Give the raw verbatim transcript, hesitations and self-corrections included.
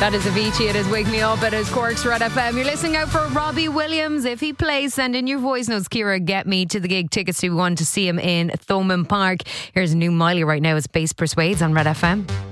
That is Avicii. It is Wake Me Up. It is Cork's Red F M. You're listening out for Robbie Williams. If he plays, send in your voice notes. Ciara, get me to the gig. Tickets to one to see him in Thomond Park. Here's a new Miley right now. It's Bass Persuades on Red F M.